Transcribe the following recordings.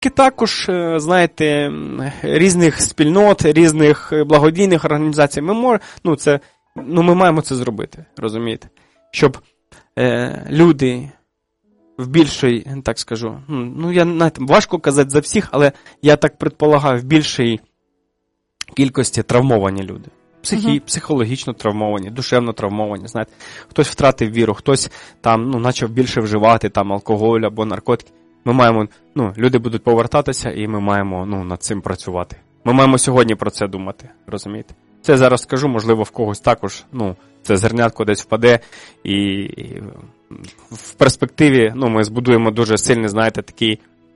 також, знаєте, різних спільнот, різних благодійних організацій. Ми маємо це зробити, розумієте? Щоб люди в більшій, так скажу, важко казати за всіх, але я так предполагаю, в більшій кількості травмовані люди. Психологічно травмовані, душевно травмовані, знаєте. Хтось втратив віру, хтось там, почав більше вживати там алкоголь або наркотики. Ми маємо, люди будуть повертатися, і ми маємо, над цим працювати. Ми маємо сьогодні про це думати, розумієте? Це я зараз скажу, можливо, в когось також, це зернятко десь впаде, і в перспективі, ми збудуємо дуже сильний, знаєте, такий,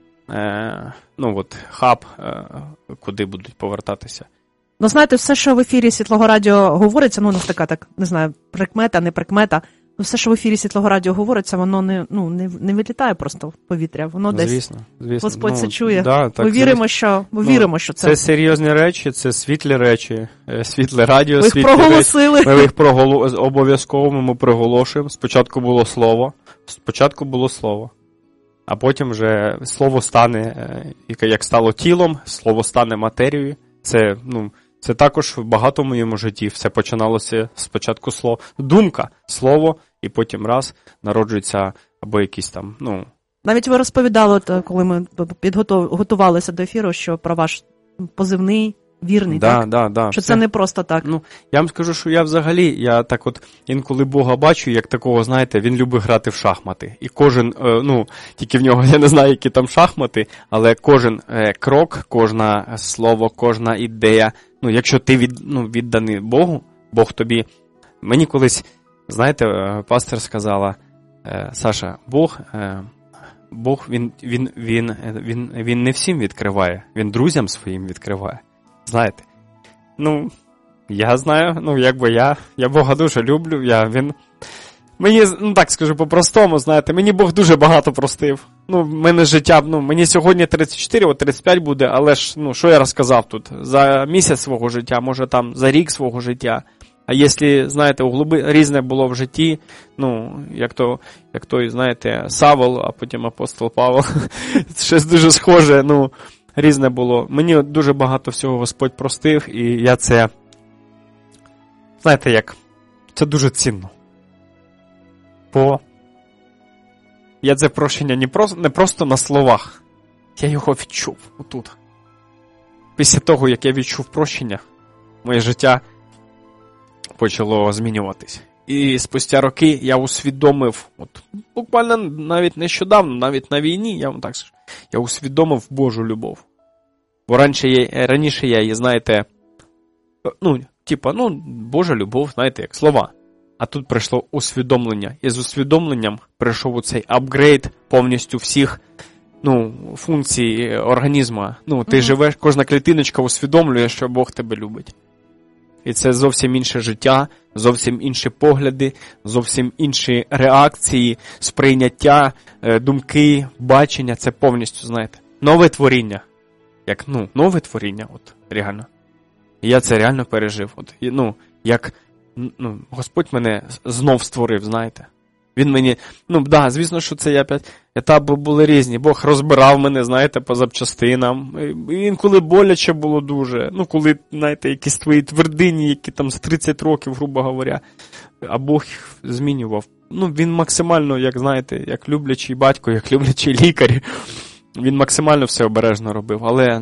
хаб, куди будуть повертатися. Знаєте, все, що в ефірі Світлого Радіо говориться, у нас така, не знаю, прикмета, не прикмета, все, що в ефірі Світлого Радіо говориться, воно не вилітає просто в повітря, воно десь, звісно. Господь це чує. Да, так, ми віримо, що це. Це серйозні речі, це світлі речі, світле радіо, ви світлі їх проголосили. Ми їх обов'язково ми проголошуємо. Спочатку було слово, а потім вже слово стане, як стало тілом, слово стане матерією. Це також багато в моєму житті. Все починалося спочатку думка, слово, і потім раз народжується або якісь там, Навіть ви розповідали, коли ми готувалися до ефіру, що про ваш позивний вірний, так? Да. Що це не просто так. Я вам скажу, що я так інколи Бога бачу, як такого, знаєте, він любить грати в шахмати. І кожен, тільки в нього, я не знаю, які там шахмати, але кожен крок, кожне слово, кожна ідея, якщо ти відданий Богу, Бог тобі... Мені колись, знаєте, пастор сказала, Саша, Бог, він не всім відкриває, він друзям своїм відкриває. Знаєте, я знаю, я Бога дуже люблю, мені, так скажу по-простому, знаєте, мені Бог дуже багато простив. Мене життя, мені сьогодні 34, 35 буде, але ж, що я розказав тут? За місяць свого життя, може там за рік свого життя. А якщо, знаєте, різне було в житті, як той, знаєте, Савол, а потім апостол Павел, щось дуже схоже, різне було. Мені дуже багато всього Господь простив, і я це, знаєте, це дуже цінно. Бо я це прощення не просто на словах, я його відчув отут. Після того, як я відчув прощення, моє життя почало змінюватись. І спустя роки я усвідомив, буквально навіть нещодавно, навіть на війні, я вам так скажу, я усвідомив Божу любов. Бо раніше я її, знаєте, Божа любов, знаєте, як слова. А тут прийшло усвідомлення. І з усвідомленням прийшов оцей апгрейд повністю всіх, функцій організму. Ти живеш, кожна клітиночка усвідомлює, що Бог тебе любить. І це зовсім інше життя, зовсім інші погляди, зовсім інші реакції, сприйняття, думки, бачення. Це повністю, знаєте, нове творіння. Нове творіння, реально. І я це реально пережив. Господь мене знов створив, знаєте. Він мені, звісно, що це етапи були різні. Бог розбирав мене, знаєте, по запчастинам. Інколи боляче було дуже. Коли, знаєте, якісь твої твердині, які там за 30 років, грубо говоря, а Бог їх змінював. Він максимально, як, знаєте, як люблячий батько, як люблячий лікар. Він максимально все обережно робив, але,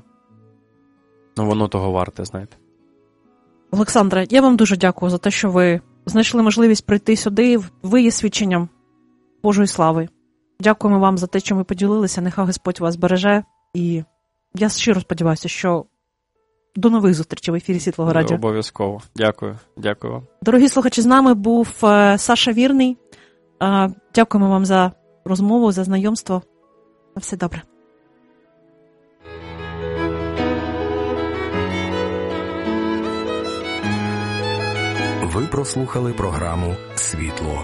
воно того варте, знаєте. Олександре, я вам дуже дякую за те, що ви знайшли можливість прийти сюди. Ви є свідченням Божої слави. Дякуємо вам за те, що ви поділилися. Нехай Господь вас береже. І я щиро сподіваюся, що до нових зустрічей в ефірі Світлого Радіо. Обов'язково. Дякую. Дякую вам. Дорогі слухачі, з нами був Саша Вірний. Дякуємо вам за розмову, за знайомство. На все добре. Ви прослухали програму «Світло».